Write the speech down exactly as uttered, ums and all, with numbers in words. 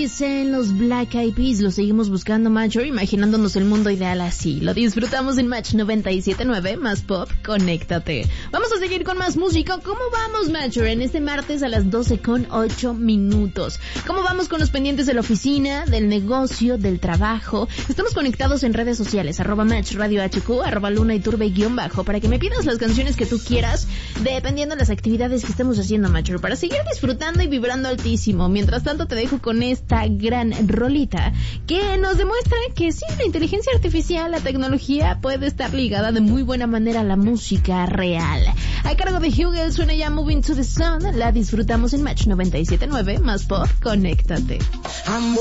dicen los Black Eyed Peas. Lo seguimos buscando, Major, imaginándonos el mundo ideal así. Lo disfrutamos en Match noventa y siete punto nueve, más pop, conéctate. Vamos a seguir con más música. ¿Cómo vamos, Major, en este martes a las doce con ocho minutos? ¿Cómo vamos con los pendientes de la oficina, del negocio, del trabajo? Estamos conectados en redes sociales, arroba Match Radio H Q, arroba Luna y Turbe guión bajo, para que me pidas las canciones que tú quieras, dependiendo de las actividades que estemos haciendo, Major, para seguir disfrutando y vibrando altísimo. Mientras tanto, te dejo con esta gran rolita que nos demuestra que sí, la inteligencia artificial, la tecnología puede estar ligada de muy buena manera a la música real. A cargo de Hugel suena ya Moving to the Sun. La disfrutamos en Match noventa y siete punto nueve, más pop, conéctate.